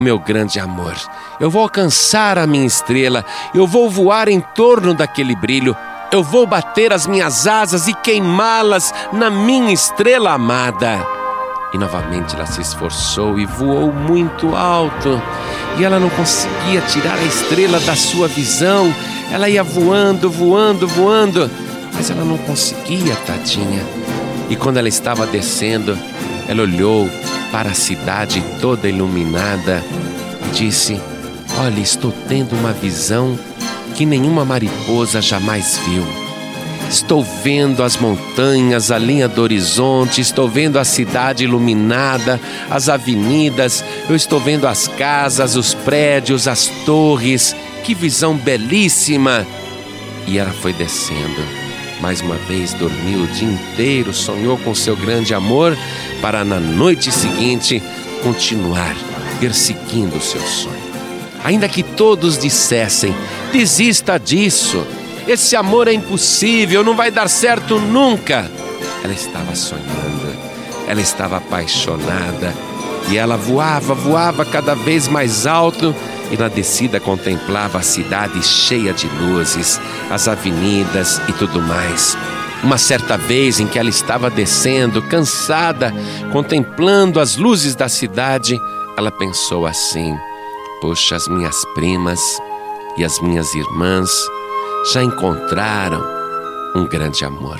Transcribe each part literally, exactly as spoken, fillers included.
meu grande amor. Eu vou alcançar a minha estrela, eu vou voar em torno daquele brilho, eu vou bater as minhas asas e queimá-las na minha estrela amada. E novamente ela se esforçou e voou muito alto, e ela não conseguia tirar a estrela da sua visão. Ela ia voando, voando, voando, mas ela não conseguia, tadinha. E quando ela estava descendo, ela olhou para a cidade toda iluminada e disse: olha, estou tendo uma visão que nenhuma mariposa jamais viu. Estou vendo as montanhas, a linha do horizonte, estou vendo a cidade iluminada, as avenidas, eu estou vendo as casas, os prédios, as torres. Que visão belíssima! E ela foi descendo. Mais uma vez dormiu o dia inteiro, sonhou com seu grande amor, para na noite seguinte continuar perseguindo o seu sonho. Ainda que todos dissessem: desista disso, esse amor é impossível, não vai dar certo nunca. Ela estava sonhando, ela estava apaixonada, e ela voava, voava cada vez mais alto, e na descida contemplava a cidade cheia de luzes, as avenidas e tudo mais. Uma certa vez em que ela estava descendo, cansada, contemplando as luzes da cidade, ela pensou assim: poxa, as minhas primas e as minhas irmãs já encontraram um grande amor,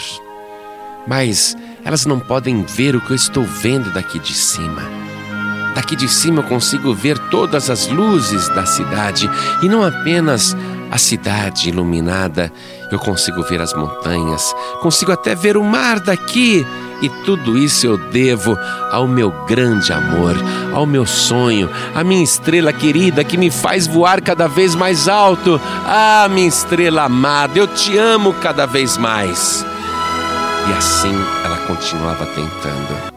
mas elas não podem ver o que eu estou vendo daqui de cima. Daqui de cima eu consigo ver todas as luzes da cidade, e não apenas a cidade iluminada, eu consigo ver as montanhas, consigo até ver o mar daqui, e tudo isso eu devo ao meu grande amor, ao meu sonho, à minha estrela querida que me faz voar cada vez mais alto. Ah, minha estrela amada, eu te amo cada vez mais. E assim ela continuava tentando.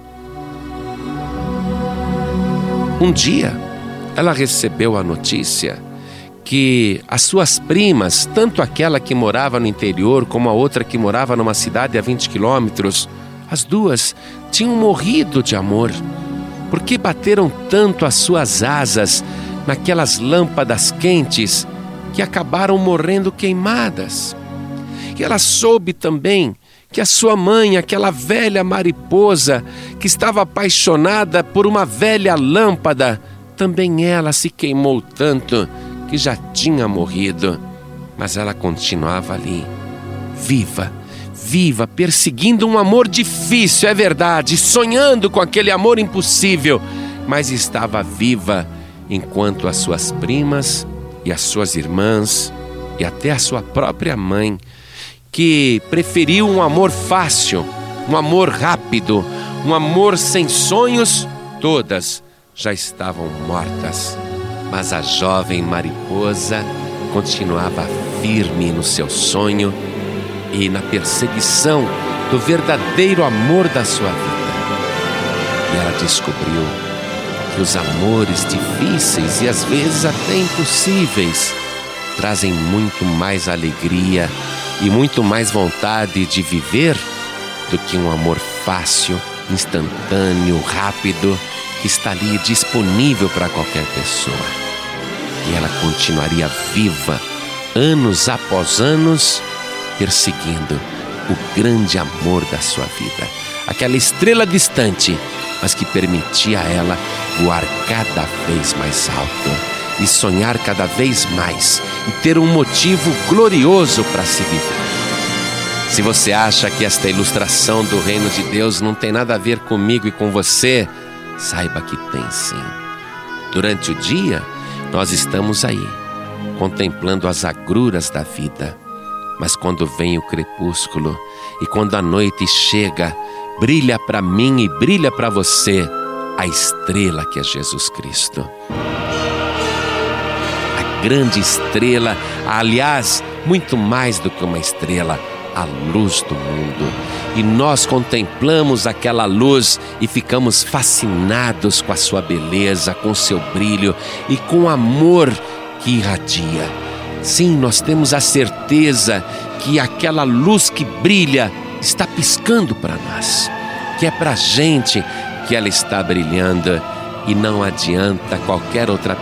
Um dia, ela recebeu a notícia que as suas primas, tanto aquela que morava no interior como a outra que morava numa cidade a vinte quilômetros, as duas tinham morrido de amor, porque bateram tanto as suas asas naquelas lâmpadas quentes que acabaram morrendo queimadas. E ela soube também que a sua mãe, aquela velha mariposa que estava apaixonada por uma velha lâmpada, também ela se queimou tanto que já tinha morrido. Mas ela continuava ali, viva, viva, perseguindo um amor difícil, é verdade, sonhando com aquele amor impossível, mas estava viva enquanto as suas primas e as suas irmãs e até a sua própria mãe, que preferiu um amor fácil, um amor rápido, um amor sem sonhos, todas já estavam mortas. Mas a jovem mariposa continuava firme no seu sonho e na perseguição do verdadeiro amor da sua vida. E ela descobriu que os amores difíceis e às vezes até impossíveis trazem muito mais alegria e muito mais vontade de viver do que um amor fácil, instantâneo, rápido, que está ali disponível para qualquer pessoa. E ela continuaria viva, anos após anos, perseguindo o grande amor da sua vida. Aquela estrela distante, mas que permitia a ela voar cada vez mais alto e sonhar cada vez mais e ter um motivo glorioso para se viver. Se você acha que esta ilustração do reino de Deus não tem nada a ver comigo e com você, saiba que tem sim. Durante o dia, nós estamos aí, contemplando as agruras da vida. Mas quando vem o crepúsculo e quando a noite chega, brilha para mim e brilha para você a estrela que é Jesus Cristo. A grande estrela, aliás, muito mais do que uma estrela, a luz do mundo. E nós contemplamos aquela luz e ficamos fascinados com a sua beleza, com o seu brilho e com o amor que irradia. Sim, nós temos a certeza que aquela luz que brilha está piscando para nós, que é para a gente que ela está brilhando. e não adianta qualquer outra